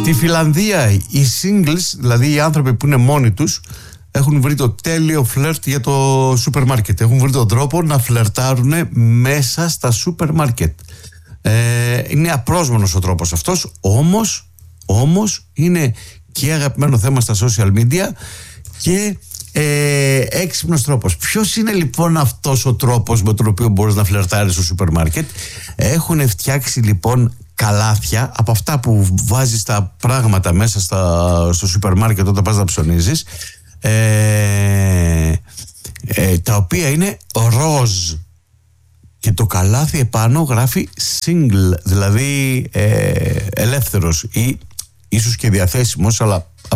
Στη Φιλανδία οι singles, δηλαδή οι άνθρωποι που είναι μόνοι τους, έχουν βρει το τέλειο φλερτ για το σούπερ μάρκετ. Έχουν βρει τον τρόπο να φλερτάρουν μέσα στα σούπερ μάρκετ. Είναι απρόσμενος ο τρόπος αυτός, όμως είναι και αγαπημένο θέμα στα social media και έξυπνος τρόπος. Ποιος είναι λοιπόν αυτός ο τρόπος με τον οποίο μπορείς να φλερτάρεις στο σούπερ μάρκετ? Έχουν φτιάξει λοιπόν καλάθια από αυτά που βάζεις τα πράγματα μέσα στο σούπερ μάρκετ όταν πας να ψωνίζεις, τα οποία είναι ροζ και το καλάθι επάνω γράφει single, δηλαδή ελεύθερος ή ίσως και διαθέσιμος, αλλά